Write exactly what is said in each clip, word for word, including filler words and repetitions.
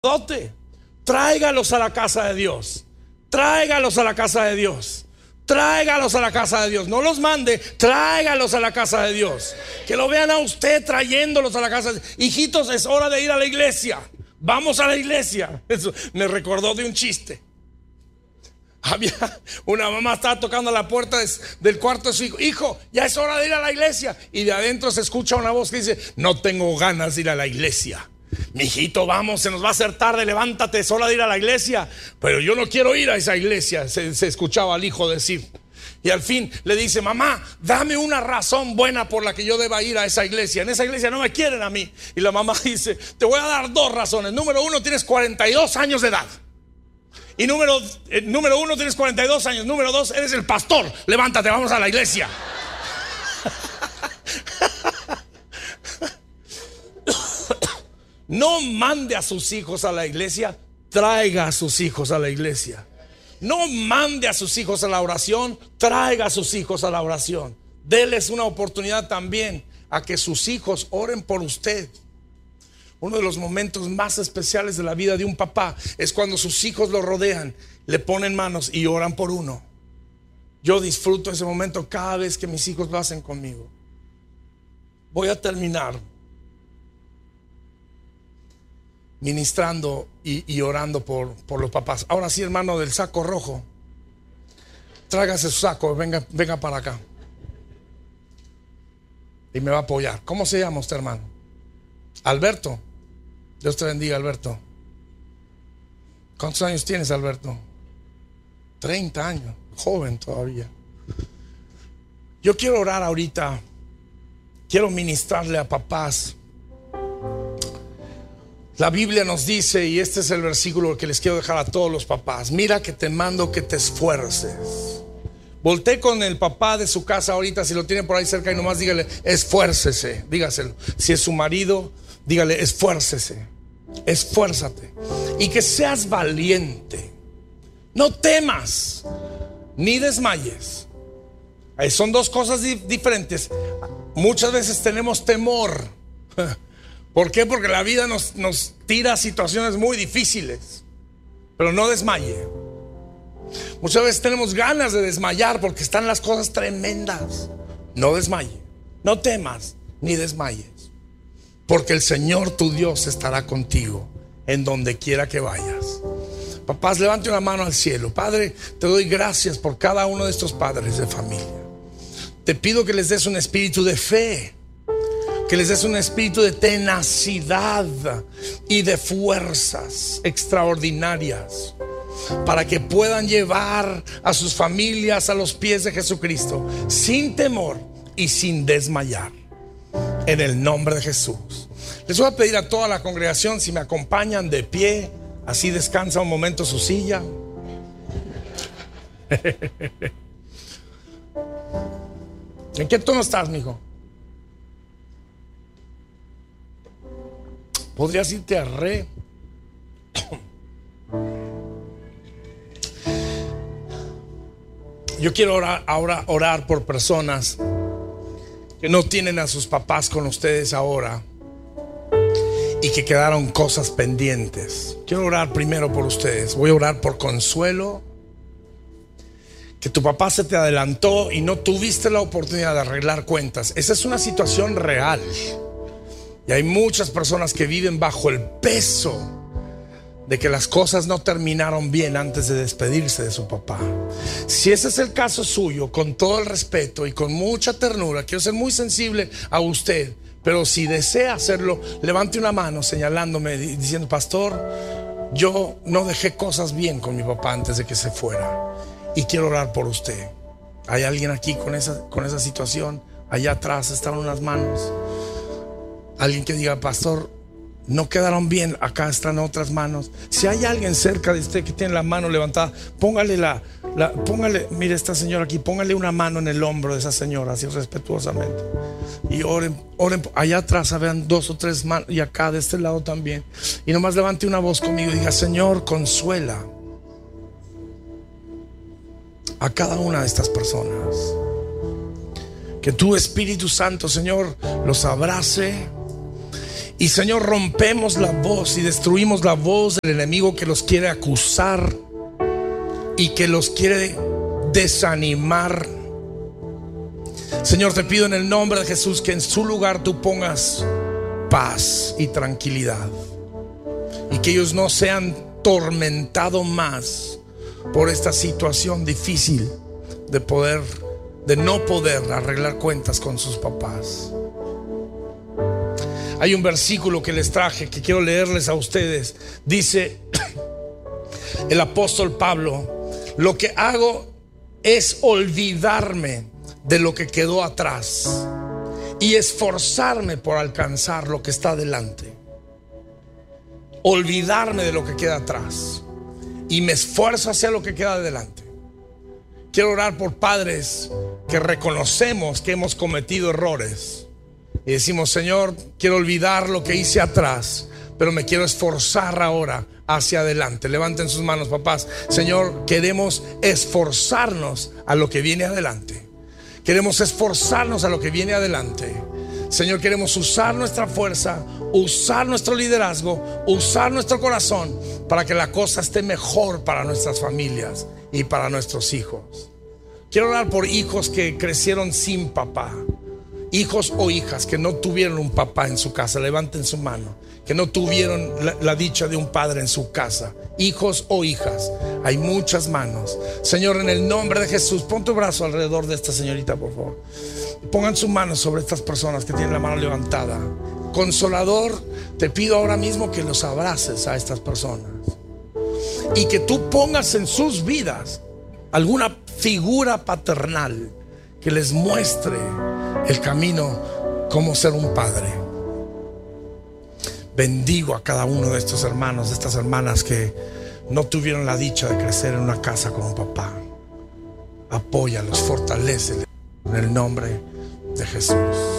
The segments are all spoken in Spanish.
sacerdote. Tráigalos a la casa de Dios. Tráigalos a la casa de Dios. Tráigalos a la casa de Dios. No los mande, tráigalos a la casa de Dios. Que lo vean a usted trayéndolos a la casa de Dios. Hijitos, es hora de ir a la iglesia. Vamos a la iglesia. Eso me recordó de un chiste. Había una mamá, estaba tocando la puerta del cuarto de su hijo. Hijo, ya es hora de ir a la iglesia. Y de adentro se escucha una voz que dice: no tengo ganas de ir a la iglesia. Mijito, vamos, se nos va a hacer tarde, levántate, es hora de ir a la iglesia. Pero yo no quiero ir a esa iglesia, se, se escuchaba al hijo decir. Y al fin le dice: mamá, dame una razón buena por la que yo deba ir a esa iglesia. En esa iglesia no me quieren a mí. Y la mamá dice: te voy a dar dos razones. Número uno, tienes cuarenta y dos años de edad. Y número, eh, número uno, tienes cuarenta y dos años. Número dos, eres el pastor. Levántate, vamos a la iglesia. No mande a sus hijos a la iglesia, traiga a sus hijos a la iglesia. No mande a sus hijos a la oración, traiga a sus hijos a la oración. Déles una oportunidad también a que sus hijos oren por usted. Uno de los momentos más especiales de la vida de un papá es cuando sus hijos lo rodean, le ponen manos y oran por uno. Yo disfruto ese momento cada vez que mis hijos lo hacen conmigo. Voy a terminar ministrando y, y orando por, por los papás. Ahora sí, hermano del saco rojo, tráigase su saco, venga, venga para acá y me va a apoyar. ¿Cómo se llama usted, hermano? Alberto. Dios te bendiga, Alberto. ¿Cuántos años tienes, Alberto? treinta años, joven todavía. Yo quiero orar ahorita. Quiero ministrarle a papás. La Biblia nos dice, y este es el versículo que les quiero dejar a todos los papás: mira que te mando que te esfuerces. Volté con el papá de su casa ahorita, si lo tiene por ahí cerca, y nomás dígale: esfuércese, dígaselo. Si es su marido, dígale: esfuércese, esfuérzate. Y que seas valiente. No temas, ni desmayes. Ahí son dos cosas di- diferentes. Muchas veces tenemos temor. ¿Por qué? Porque la vida nos, nos tira a situaciones muy difíciles. Pero no desmaye. Muchas veces tenemos ganas de desmayar porque están las cosas tremendas. No desmaye. No temas ni desmayes, porque el Señor tu Dios estará contigo en donde quiera que vayas. Papás, levante una mano al cielo. Padre, te doy gracias por cada uno de estos padres de familia. Te pido que les des un espíritu de fe, que les des un espíritu de tenacidad y de fuerzas extraordinarias, para que puedan llevar a sus familias a los pies de Jesucristo sin temor y sin desmayar. En el nombre de Jesús. Les voy a pedir a toda la congregación si me acompañan de pie, así descansa un momento su silla. ¿En qué tono estás, mijo? ¿Podrías irte a re? Yo quiero orar, ahora orar por personas que no tienen a sus papás con ustedes ahora y que quedaron cosas pendientes. Quiero orar primero por ustedes. Voy a orar por Consuelo, que tu papá se te adelantó y no tuviste la oportunidad de arreglar cuentas. Esa es una situación real. Y hay muchas personas que viven bajo el peso de que las cosas no terminaron bien antes de despedirse de su papá. Si ese es el caso suyo, con todo el respeto y con mucha ternura, quiero ser muy sensible a usted, pero si desea hacerlo, levante una mano señalándome, diciendo: pastor, yo no dejé cosas bien con mi papá antes de que se fuera y quiero orar por usted. ¿Hay alguien aquí con esa, con esa situación? Allá atrás están unas manos. Alguien que diga: pastor, no quedaron bien, acá están otras manos. Si hay alguien cerca de usted que tiene la mano levantada, póngale la, la póngale, mire esta señora aquí, póngale una mano en el hombro de esa señora, así respetuosamente. Y oren, oren, allá atrás vean dos o tres manos, y acá de este lado también. Y nomás levante una voz conmigo y diga: Señor, consuela a cada una de estas personas. Que tu Espíritu Santo, Señor, los abrace Y Señor, rompemos la voz y destruimos la voz del enemigo que los quiere acusar y que los quiere desanimar. Señor, te pido en el nombre de Jesús que en su lugar tú pongas paz y tranquilidad, y que ellos no sean tormentados más por esta situación difícil de poder, de no poder arreglar cuentas con sus papás. Hay un versículo que les traje que quiero leerles a ustedes. Dice el apóstol Pablo: lo que hago es olvidarme de lo que quedó atrás y esforzarme por alcanzar lo que está delante. Olvidarme de lo que queda atrás y me esfuerzo hacia lo que queda adelante. Quiero orar por padres que reconocemos que hemos cometido errores y decimos: Señor, quiero olvidar lo que hice atrás, pero me quiero esforzar ahora hacia adelante. Levanten sus manos, papás. Señor, queremos esforzarnos a lo que viene adelante. Queremos esforzarnos a lo que viene adelante. Señor, queremos usar nuestra fuerza, usar nuestro liderazgo, usar nuestro corazón para que la cosa esté mejor para nuestras familias y para nuestros hijos. Quiero orar por hijos que crecieron sin papá, hijos o hijas que no tuvieron un papá en su casa. Levanten su mano. Que no tuvieron la, la dicha de un padre en su casa. Hijos o hijas. Hay muchas manos. Señor, en el nombre de Jesús, pon tu brazo alrededor de esta señorita, por favor. Pongan su mano sobre estas personas que tienen la mano levantada. Consolador, te pido ahora mismo que los abraces a estas personas y que tú pongas en sus vidas alguna figura paternal que les muestre el camino, cómo ser un padre. Bendigo a cada uno de estos hermanos, de estas hermanas que no tuvieron la dicha de crecer en una casa con un papá. Apóyalos, fortaléceles en el nombre de Jesús.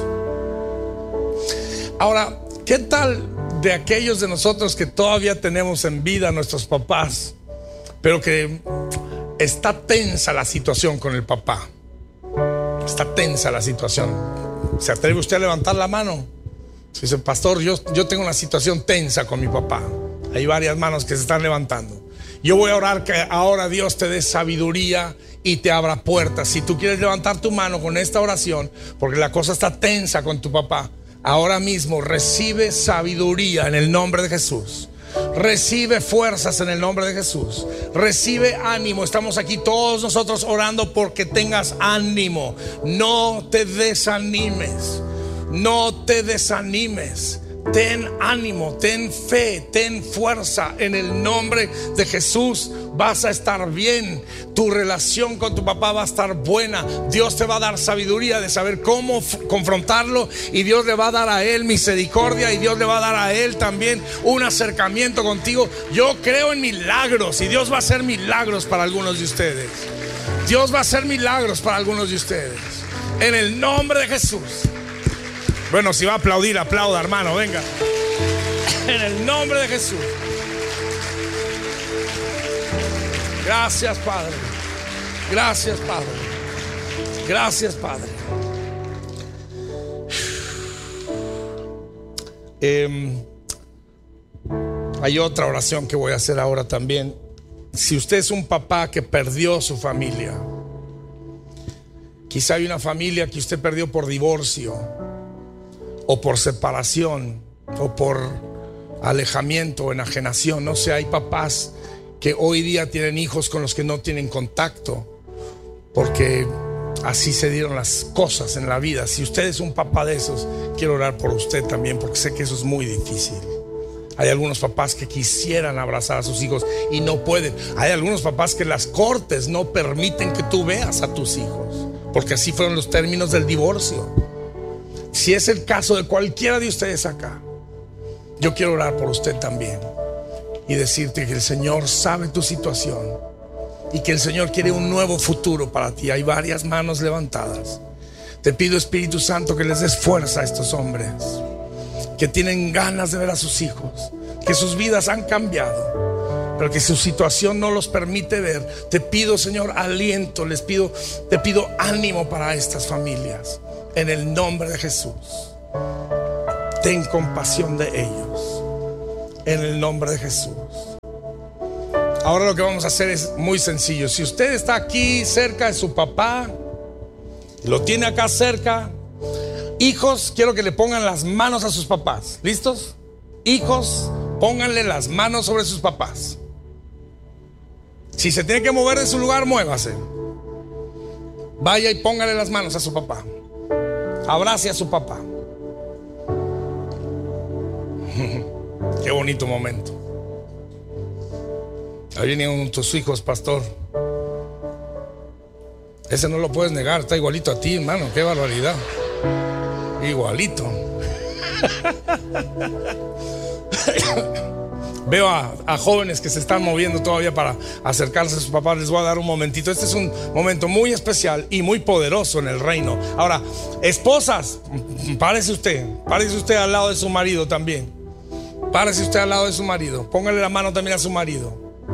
Ahora, ¿qué tal de aquellos de nosotros que todavía tenemos en vida a nuestros papás, pero que está tensa la situación con el papá? Está tensa la situación. ¿Se atreve usted a levantar la mano? Si dice: pastor, yo, yo tengo una situación tensa con mi papá. Hay varias manos que se están levantando. Yo voy a orar que ahora Dios te dé sabiduría y te abra puertas. Si tú quieres levantar tu mano con esta oración, porque la cosa está tensa con tu papá, ahora mismo recibe sabiduría en el nombre de Jesús. Recibe fuerzas en el nombre de Jesús. Recibe ánimo. Estamos aquí todos nosotros orando porque tengas ánimo. No te desanimes. No te desanimes. Ten ánimo, ten fe, ten fuerza en el nombre de Jesús. Vas a estar bien. Tu relación con tu papá va a estar buena. Dios te va a dar sabiduría de saber cómo f- confrontarlo, y Dios le va a dar a él misericordia, y Dios le va a dar a él también un acercamiento contigo. Yo creo en milagros, y Dios va a hacer milagros para algunos de ustedes. Dios va a hacer milagros para algunos de ustedes en el nombre de Jesús. Bueno, si va a aplaudir, aplauda, hermano, venga. En el nombre de Jesús. Gracias, Padre. Gracias, Padre. Gracias, Padre. Eh, hay otra oración que voy a hacer ahora también. Si usted es un papá que perdió su familia, quizá hay una familia que usted perdió por divorcio, o por separación, o por alejamiento o enajenación. No sé, hay papás que hoy día tienen hijos con los que no tienen contacto, porque así se dieron las cosas en la vida. Si usted es un papá de esos, quiero orar por usted también, porque sé que eso es muy difícil. Hay algunos papás que quisieran abrazar a sus hijos y no pueden. Hay algunos papás que las cortes no permiten que tú veas a tus hijos, porque así fueron los términos del divorcio. Si es el caso de cualquiera de ustedes acá, yo quiero orar por usted también y decirte que el Señor sabe tu situación y que el Señor quiere un nuevo futuro para ti. Hay varias manos levantadas. Te pido, Espíritu Santo, que les des fuerza a estos hombres que tienen ganas de ver a sus hijos, que sus vidas han cambiado, pero que su situación no los permite ver. Te pido, Señor, aliento. Les pido, te pido ánimo para estas familias en el nombre de Jesús. ten compasión de ellos, en el nombre de Jesús. Ahora lo que vamos a hacer es muy sencillo. Si usted está aquí cerca de su papá, lo tiene acá cerca, hijos, quiero que le pongan las manos a sus papás. ¿Listos? Hijos, pónganle las manos sobre sus papás. Si se tiene que mover de su lugar, muévase. Vaya y póngale las manos a su papá. Abrace a su papá. Qué bonito momento. Ahí vienen tus hijos, pastor. Ese no lo puedes negar, está igualito a ti, hermano. Qué barbaridad. Igualito. Veo a, a jóvenes que se están moviendo todavía para acercarse a sus papás. Les voy a dar un momentito. Este es un momento muy especial y muy poderoso en el reino. Ahora, esposas, párese usted. Párese usted al lado de su marido también. Párese usted al lado de su marido. Póngale la mano también a su marido.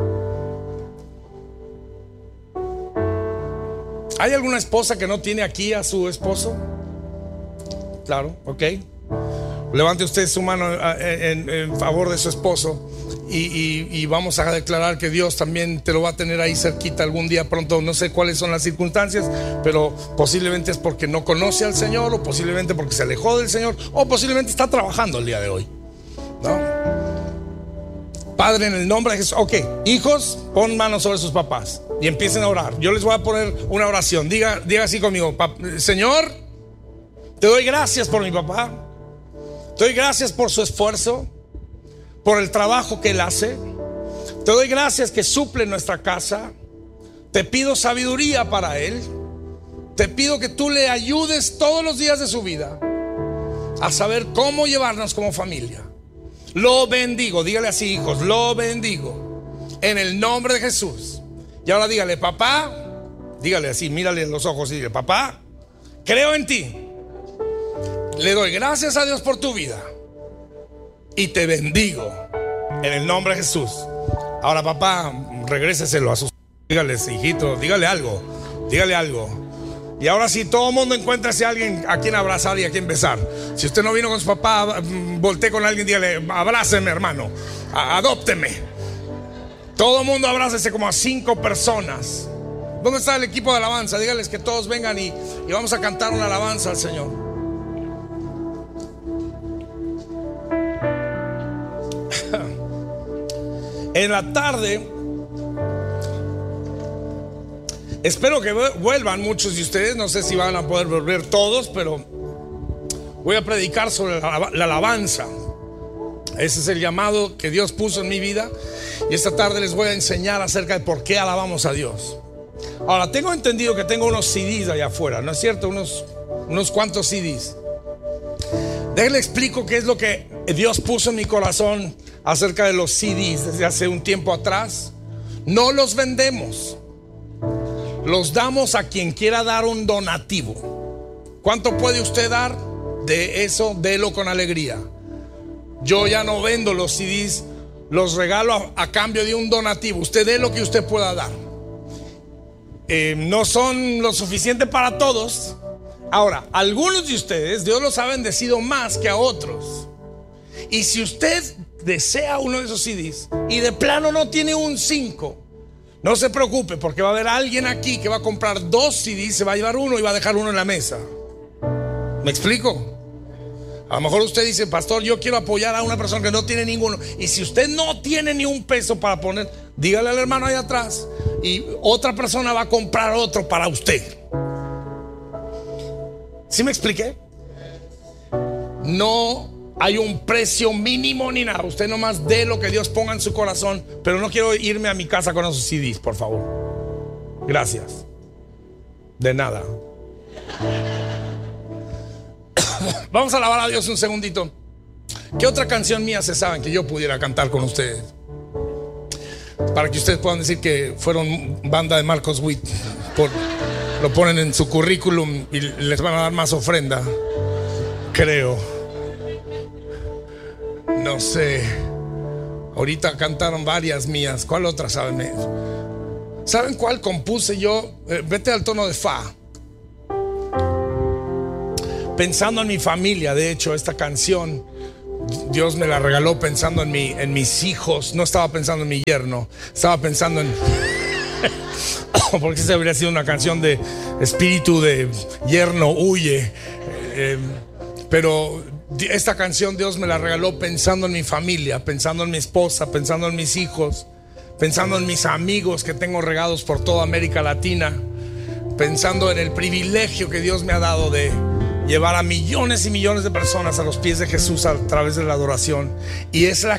¿Hay alguna esposa que no tiene aquí a su esposo? Claro, ok. Levante usted su mano en, en favor de su esposo y, y, y vamos a declarar que Dios también te lo va a tener ahí cerquita algún día pronto. No sé cuáles son las circunstancias, pero posiblemente es porque no conoce al Señor, o posiblemente porque se alejó del Señor, o posiblemente está trabajando el día de hoy, ¿no? Padre, en el nombre de Jesús. Ok, hijos, pon manos sobre sus papás y empiecen a orar. Yo les voy a poner una oración. Diga, diga así conmigo: Señor, te doy gracias por mi papá. Te doy gracias por su esfuerzo, por el trabajo que él hace. Te doy gracias que suple nuestra casa. Te pido sabiduría para él. Te pido que tú le ayudes todos los días de su vida a saber cómo llevarnos como familia. Lo bendigo. Dígale así, hijos: lo bendigo en el nombre de Jesús. Y ahora dígale: papá, dígale así, mírale en los ojos y dígale: papá, creo en ti. Le doy gracias a Dios por tu vida y te bendigo en el nombre de Jesús. Ahora, papá, regréseselo a sus... Dígale, hijito, dígale algo. Dígale algo. Y ahora sí, todo el mundo encuéntrese a alguien a quien abrazar y a quien besar. Si usted no vino con su papá, voltee con alguien, dígale: abráceme, hermano, adópteme. Todo el mundo abrácese como a cinco personas. ¿Dónde está el equipo de alabanza? Dígales que todos vengan y, y vamos a cantar una alabanza al Señor. En la tarde, espero que vuelvan muchos de ustedes. No sé si van a poder volver todos, pero voy a predicar sobre la, la alabanza. Ese es el llamado que Dios puso en mi vida. Y esta tarde les voy a enseñar acerca de por qué alabamos a Dios. Ahora, tengo entendido que tengo unos C Ds allá afuera, ¿no es cierto? Unos, unos cuantos C Ds. Déjenle explico qué es lo que Dios puso en mi corazón acerca de los C Ds desde hace un tiempo atrás. No los vendemos, los damos a quien quiera dar un donativo. ¿Cuánto puede usted dar? De eso, délo con alegría. Yo ya no vendo los C Ds, los regalo a, a cambio de un donativo. Usted dé lo que usted pueda dar. eh, No son lo suficiente para todos. Ahora, algunos de ustedes Dios los ha bendecido más que a otros. Y si usted desea uno de esos C Ds y de plano no tiene un cinco, no se preocupe, porque va a haber alguien aquí que va a comprar dos C Ds, se va a llevar uno y va a dejar uno en la mesa. ¿Me explico? A lo mejor usted dice: pastor, yo quiero apoyar a una persona que no tiene ninguno. Y si usted no tiene ni un peso para poner, dígale al hermano ahí atrás y otra persona va a comprar otro para usted. ¿Sí me expliqué? No hay un precio mínimo ni nada. Usted nomás dé lo que Dios ponga en su corazón. Pero no quiero irme a mi casa con esos C Ds, por favor. Gracias. De nada. Vamos a alabar a Dios un segundito. ¿Qué otra canción mía se saben que yo pudiera cantar con ustedes? Para que ustedes puedan decir que fueron banda de Marcos Witt. Por, lo ponen en su currículum y les van a dar más ofrenda, creo. No sé. Ahorita cantaron varias mías. ¿Cuál otra saben? ¿Saben cuál compuse yo? Eh, vete al tono de fa. Pensando en mi familia, de hecho, esta canción Dios me la regaló pensando en, mi, en mis hijos. No estaba pensando en mi yerno, estaba pensando en... porque esa habría sido una canción de espíritu de yerno huye. Eh, pero esta canción Dios me la regaló pensando en mi familia, pensando en mi esposa, pensando en mis hijos, pensando en mis amigos que tengo regados por toda América Latina, pensando en el privilegio que Dios me ha dado de llevar a millones y millones de personas a los pies de Jesús a través de la adoración. Y es la